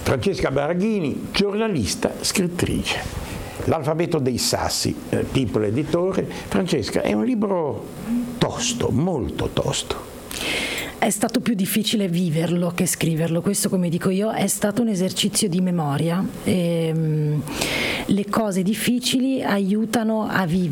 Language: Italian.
Francesca Baraghini, giornalista, scrittrice. L'alfabeto dei sassi, Pippolo editore. Francesca, è un libro tosto, molto tosto. È stato più difficile viverlo che scriverlo, questo, come dico io, è stato un esercizio di memoria. Le cose difficili aiutano a